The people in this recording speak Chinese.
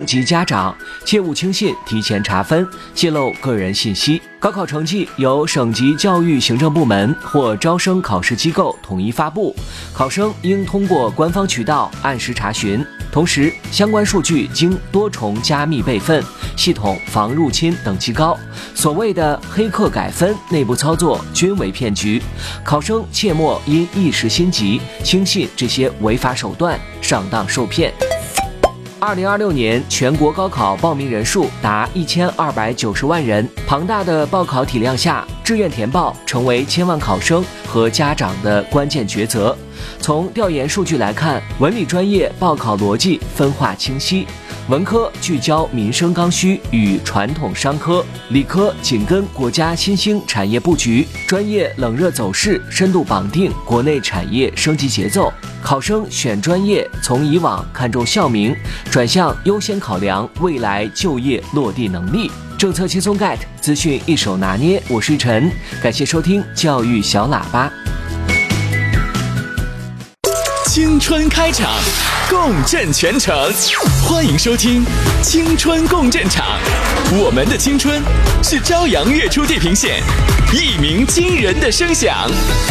及家长，切勿轻信提前查分、泄露个人信息。高考成绩由省级教育行政部门或招生考试机构统一发布，考生应通过官方渠道按时查询。同时，相关数据经多重加密备份，系统防入侵等级高。所谓的黑客改分、内部操作均为骗局，考生切莫因一时心急轻信这些违法手段，上当受骗。2026年全国高考报名人数达1290万人，庞大的报考体量下，志愿填报成为千万考生和家长的关键抉择。从调研数据来看，文理专业报考逻辑分化清晰，文科聚焦民生刚需与传统商科，理科紧跟国家新兴产业布局，专业冷热走势深度绑定国内产业升级节奏。考生选专业从以往看重校名，转向优先考量未来就业落地能力。政策轻松 get， 资讯一手拿捏，我是陈，感谢收听教育小喇叭。 青春开场，共振全城，欢迎收听青春共振场。我们的青春是朝阳跃出地平线，一鸣惊人的声响。